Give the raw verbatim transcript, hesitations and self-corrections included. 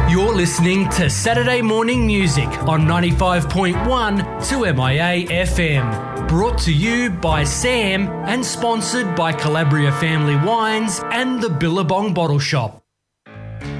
You're listening to Saturday Morning Music on ninety-five point one two M I A F M. Brought to you by Sam and sponsored by Calabria Family Wines and the Billabong Bottle Shop.